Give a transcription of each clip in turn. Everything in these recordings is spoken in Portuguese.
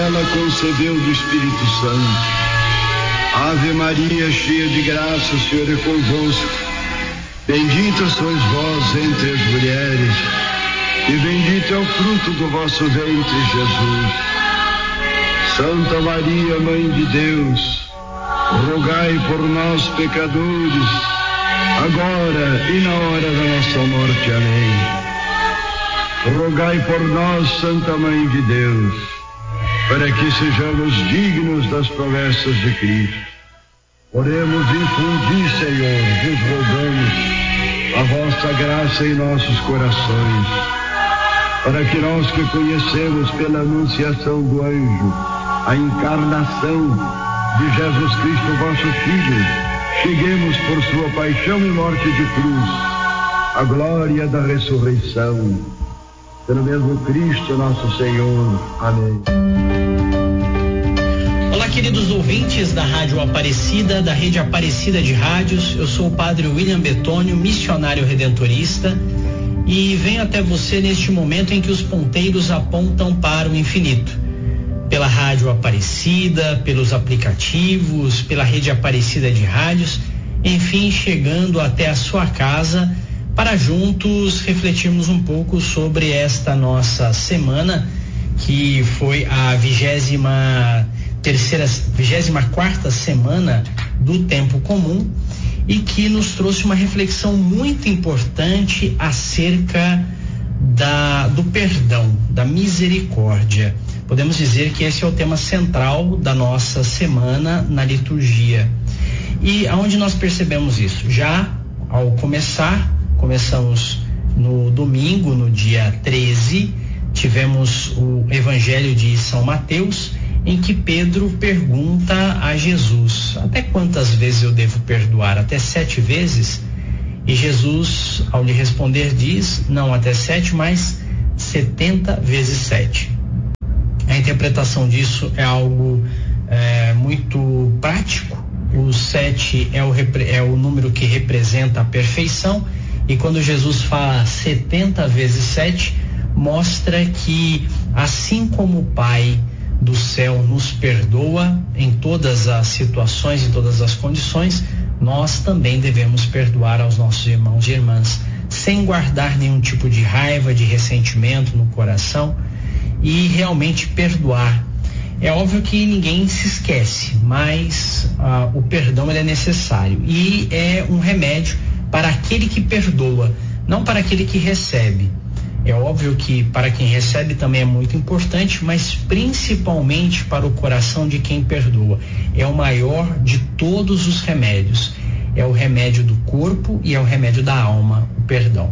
ela concebeu do Espírito Santo. Ave Maria, cheia de graça, o Senhor é convosco. Bendita sois vós entre as mulheres, e bendito é o fruto do vosso ventre, Jesus. Santa Maria, Mãe de Deus, rogai por nós, pecadores, agora e na hora da nossa morte. Amém. Rogai por nós, Santa Mãe de Deus, para que sejamos dignos das promessas de Cristo. Oremos, infundi, Senhor, vos rogamos a vossa graça em nossos corações, para que nós que conhecemos pela anunciação do anjo a encarnação de Jesus Cristo, vosso Filho, cheguemos por sua paixão e morte de cruz à glória da ressurreição. Pelo mesmo Cristo nosso Senhor. Amém. Olá, queridos ouvintes da Rádio Aparecida, da Rede Aparecida de Rádios. Eu sou o Padre William Betônio, missionário redentorista, e venho até você neste momento em que os ponteiros apontam para o infinito. Pela Rádio Aparecida, pelos aplicativos, pela Rede Aparecida de Rádios, enfim, chegando até a sua casa, para juntos refletirmos um pouco sobre esta nossa semana, que foi a 24ª semana do Tempo Comum, e que nos trouxe uma reflexão muito importante acerca do perdão, da misericórdia. Podemos dizer que esse é o tema central da nossa semana na liturgia. E aonde nós percebemos isso? Já ao começamos no domingo, no dia 13, tivemos o Evangelho de São Mateus, em que Pedro pergunta a Jesus: até quantas vezes eu devo perdoar? Até 7 vezes? E Jesus, ao lhe responder, diz: não até 7, mas 70 vezes 7. A interpretação disso é algo muito prático. O 7 é o número que representa a perfeição, e quando Jesus fala 70 vezes 7, mostra que assim como o Pai do céu nos perdoa em todas as situações, em todas as condições, nós também devemos perdoar aos nossos irmãos e irmãs, sem guardar nenhum tipo de raiva, de ressentimento no coração, e realmente perdoar. É óbvio que ninguém se esquece, mas o perdão ele é necessário e é um remédio para aquele que perdoa, não para aquele que recebe. É óbvio que para quem recebe também é muito importante, mas principalmente para o coração de quem perdoa. É o maior de todos os remédios. É o remédio do corpo e é o remédio da alma, o perdão.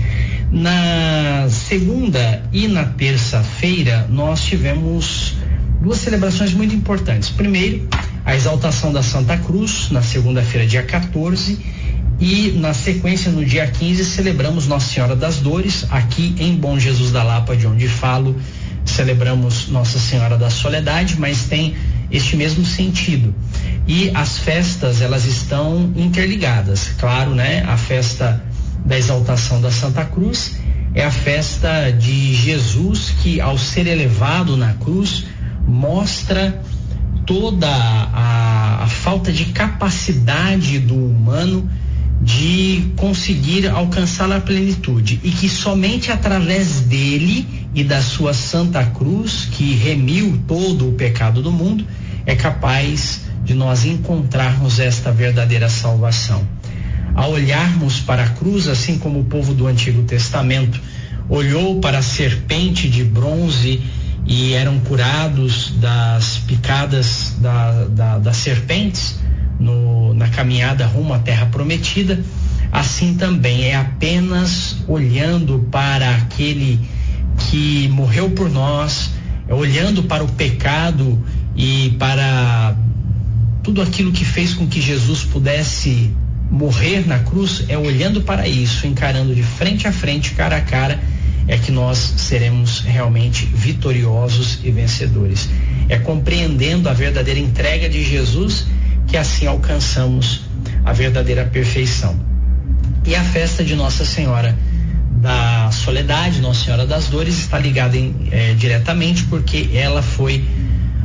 Na segunda e na terça-feira nós tivemos 2 celebrações muito importantes. Primeiro, a exaltação da Santa Cruz, na segunda-feira, dia 14, e na sequência, no dia 15, celebramos Nossa Senhora das Dores. Aqui em Bom Jesus da Lapa, de onde falo, celebramos Nossa Senhora da Soledade, mas tem este mesmo sentido. E as festas, elas estão interligadas, claro, né? A festa da exaltação da Santa Cruz é a festa de Jesus, que ao ser elevado na cruz mostra toda a falta de capacidade do humano de conseguir alcançar a plenitude, e que somente através dele e da sua Santa Cruz, que remiu todo o pecado do mundo, é capaz de nós encontrarmos esta verdadeira salvação. Ao olharmos para a cruz, assim como o povo do Antigo Testamento olhou para a serpente de bronze e eram curados das picadas das serpentes na caminhada rumo à Terra Prometida, assim também é apenas olhando para aquele que morreu por nós, olhando para o pecado e para tudo aquilo que fez com que Jesus pudesse morrer na cruz, é olhando para isso, encarando de frente a frente, cara a cara, é que nós seremos realmente vitoriosos e vencedores. É compreendendo a verdadeira entrega de Jesus que assim alcançamos a verdadeira perfeição. E a festa de Nossa Senhora da Soledade, Nossa Senhora das Dores, está ligada diretamente, porque ela foi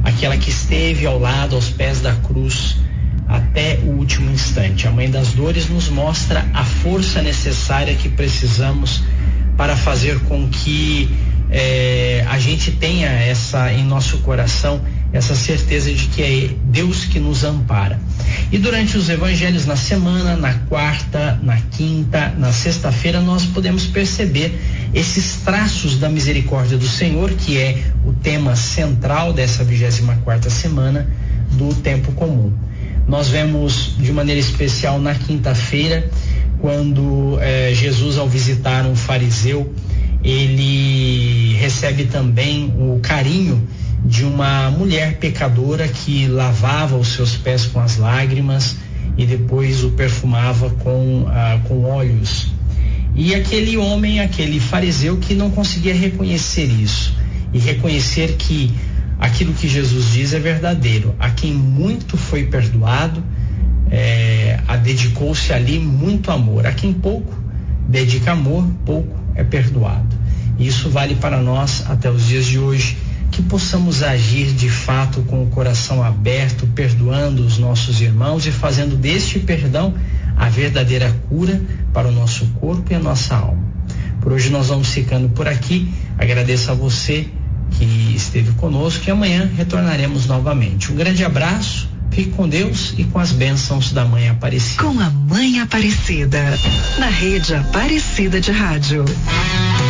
aquela que esteve ao lado, aos pés da cruz, até o último instante. A Mãe das Dores nos mostra a força necessária que precisamos para fazer com que a gente tenha em nosso coração essa certeza de que é Deus que nos ampara. E durante os evangelhos na semana, na quarta, na quinta, na sexta-feira, nós podemos perceber esses traços da misericórdia do Senhor, que é o tema central dessa 24ª semana do tempo comum. Nós vemos de maneira especial na quinta-feira, quando Jesus, ao visitar um fariseu, ele recebe também o carinho de uma mulher pecadora que lavava os seus pés com as lágrimas e depois o perfumava com óleos. E aquele homem, aquele fariseu, que não conseguia reconhecer isso e reconhecer que aquilo que Jesus diz é verdadeiro. A quem muito foi perdoado, dedicou-se ali muito amor. A quem pouco dedica amor, pouco é perdoado. E isso vale para nós até os dias de hoje, que possamos agir de fato com o coração aberto, perdoando os nossos irmãos e fazendo deste perdão a verdadeira cura para o nosso corpo e a nossa alma. Por hoje nós vamos ficando por aqui. Agradeço a você que esteve conosco e amanhã retornaremos novamente. Um grande abraço, fique com Deus e com as bênçãos da Mãe Aparecida. Com a Mãe Aparecida, na Rede Aparecida de Rádio.